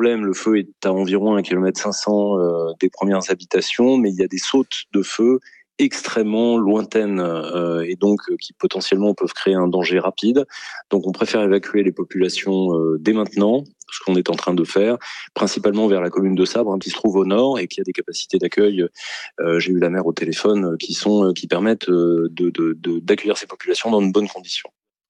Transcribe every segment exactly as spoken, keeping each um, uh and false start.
problème. Le feu est à environ un kilomètre cinq cents euh, des premières habitations, mais il y a des sautes de feu extrêmement lointaines euh, et donc euh, qui potentiellement peuvent créer un danger rapide. Donc on préfère évacuer les populations euh, dès maintenant, ce qu'on est en train de faire, principalement vers la commune de Sabre, hein, qui se trouve au nord et qui a des capacités d'accueil, euh, j'ai eu la maire au téléphone, euh, qui sont euh, qui permettent euh, de, de, de, d'accueillir ces populations dans de bonnes conditions.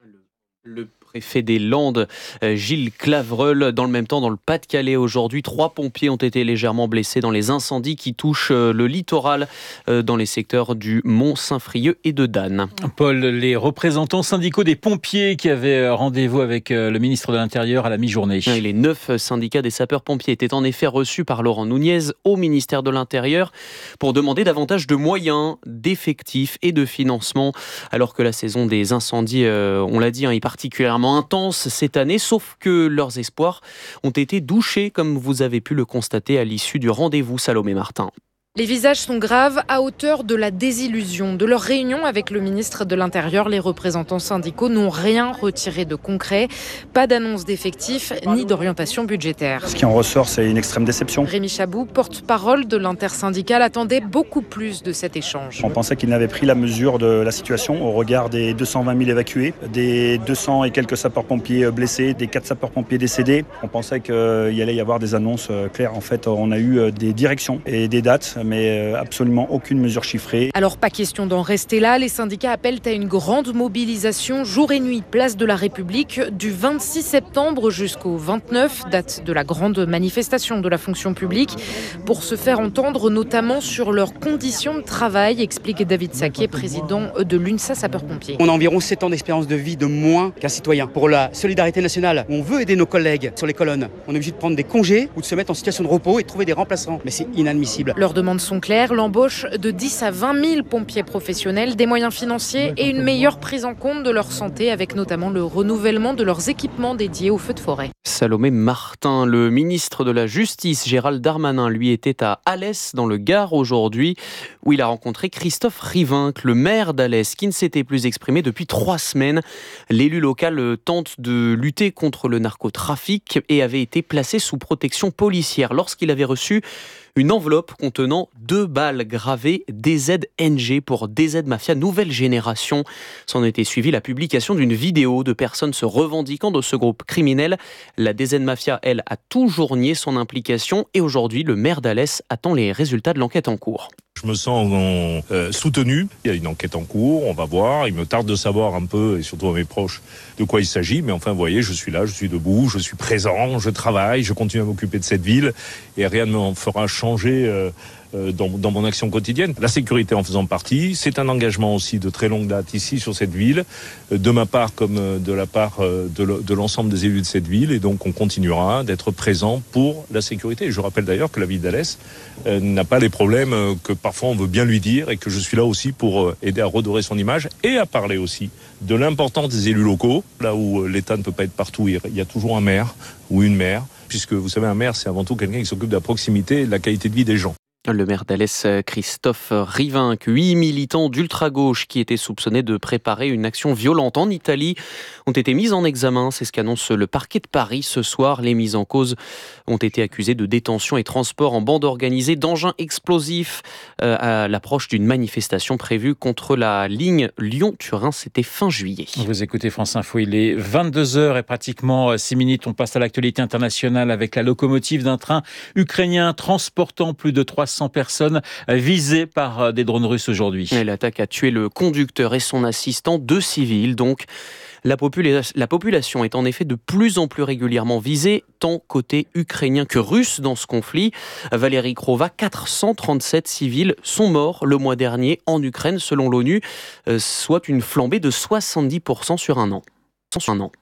Le préfet des Landes, Gilles Clavreul. Dans le même temps, dans le Pas-de-Calais aujourd'hui, trois pompiers ont été légèrement blessés dans les incendies qui touchent le littoral dans les secteurs du Mont-Saint-Frieux et de Dannes. Paul, les représentants syndicaux des pompiers qui avaient rendez-vous avec le ministre de l'Intérieur à la mi-journée. Les neuf syndicats des sapeurs-pompiers étaient en effet reçus par Laurent Nunez au ministère de l'Intérieur pour demander davantage de moyens, d'effectifs et de financement, alors que la saison des incendies, euh, on l'a dit, hein, est particulièrement intense cette année, sauf que leurs espoirs ont été douchés, comme vous avez pu le constater à l'issue du rendez-vous. Salomé Martin. Les visages sont graves, à hauteur de la désillusion. De leur réunion avec le ministre de l'Intérieur, les représentants syndicaux n'ont rien retiré de concret. Pas d'annonce d'effectifs ni d'orientation budgétaire. Ce qui en ressort, c'est une extrême déception. Rémi Chabou, porte-parole de l'intersyndicale, attendait beaucoup plus de cet échange. On pensait qu'il n'avait pris la mesure de la situation au regard des deux cent vingt mille évacués, des deux cents et quelques sapeurs-pompiers blessés, des quatre sapeurs-pompiers décédés. On pensait qu'il allait y avoir des annonces claires. En fait, on a eu des directions et des dates, mais absolument aucune mesure chiffrée. Alors pas question d'en rester là, les syndicats appellent à une grande mobilisation jour et nuit, place de la République, du vingt-six septembre jusqu'au vingt-neuf, date de la grande manifestation de la fonction publique, pour se faire entendre notamment sur leurs conditions de travail, explique David Saquet, président de l'UNSA Sapeurs-Pompiers. On a environ sept ans d'espérance de vie de moins qu'un citoyen. Pour la solidarité nationale, on veut aider nos collègues sur les colonnes. On est obligé de prendre des congés ou de se mettre en situation de repos et de trouver des remplaçants. Mais c'est inadmissible. Leur demande sont claires, l'embauche de dix à vingt mille pompiers professionnels, des moyens financiers et une meilleure prise en compte de leur santé, avec notamment le renouvellement de leurs équipements dédiés aux feux de forêt. Salomé Martin, le ministre de la Justice, Gérald Darmanin, lui était à Alès, dans le Gard aujourd'hui, où il a rencontré Christophe Rivinc, le maire d'Alès, qui ne s'était plus exprimé depuis trois semaines. L'élu local tente de lutter contre le narcotrafic et avait été placé sous protection policière lorsqu'il avait reçu une enveloppe contenant deux balles gravées D Z N G pour D Z Mafia Nouvelle Génération. S'en était suivi la publication d'une vidéo de personnes se revendiquant de ce groupe criminel. La D Z Mafia, elle, a toujours nié son implication et aujourd'hui, le maire d'Alès attend les résultats de l'enquête en cours. Je me sens euh, soutenu. Il y a une enquête en cours, on va voir. Il me tarde de savoir un peu, et surtout à mes proches, de quoi il s'agit. Mais enfin, vous voyez, je suis là, je suis debout, je suis présent, je travaille, je continue à m'occuper de cette ville. Et rien ne m'en fera changer euh, dans, dans mon action quotidienne. La sécurité en faisant partie, c'est un engagement aussi de très longue date ici sur cette ville, de ma part comme de la part de, de l'ensemble des élus de cette ville. Et donc, on continuera d'être présent pour la sécurité. Et je rappelle d'ailleurs que la ville d'Alès euh, n'a pas les problèmes euh, que parfois on veut bien lui dire et que je suis là aussi pour euh, aider à redorer son image et à parler aussi de l'importance des élus locaux. Là où euh, l'État ne peut pas être partout, il y a toujours un maire ou une maire, puisque vous savez, un maire, c'est avant tout quelqu'un qui s'occupe de la proximité et de la qualité de vie des gens. Le maire d'Alès, Christophe Rivinc, huit militants d'ultra-gauche qui étaient soupçonnés de préparer une action violente en Italie ont été mis en examen. C'est ce qu'annonce le parquet de Paris ce soir. Les mises en cause ont été accusés de détention et transport en bande organisée d'engins explosifs euh, à l'approche d'une manifestation prévue contre la ligne Lyon-Turin. C'était fin juillet. Vous écoutez France Info, il est vingt-deux heures et pratiquement six minutes. On passe à l'actualité internationale avec la locomotive d'un train ukrainien transportant plus de trois cents personnes visées par des drones russes aujourd'hui. L'attaque a tué le conducteur et son assistant, deux civils donc. La, popula- la population est en effet de plus en plus régulièrement visée, tant côté ukrainien que russe dans ce conflit. Valérie Krova, quatre cent trente-sept civils sont morts le mois dernier en Ukraine selon l'ONU, euh, soit une flambée de soixante-dix pour cent sur un an. Sur un an.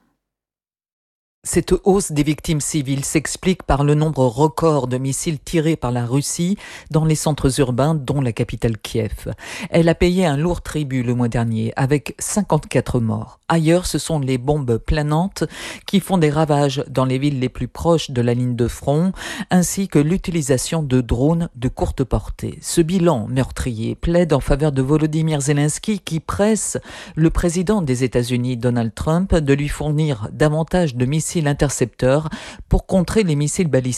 Cette hausse des victimes civiles s'explique par le nombre record de missiles tirés par la Russie dans les centres urbains, dont la capitale Kiev. Elle a payé un lourd tribut le mois dernier, avec cinquante-quatre morts. Ailleurs, ce sont les bombes planantes qui font des ravages dans les villes les plus proches de la ligne de front, ainsi que l'utilisation de drones de courte portée. Ce bilan meurtrier plaide en faveur de Volodymyr Zelensky, qui presse le président des États-Unis, Donald Trump, de lui fournir davantage de missiles intercepteurs pour contrer les missiles balistiques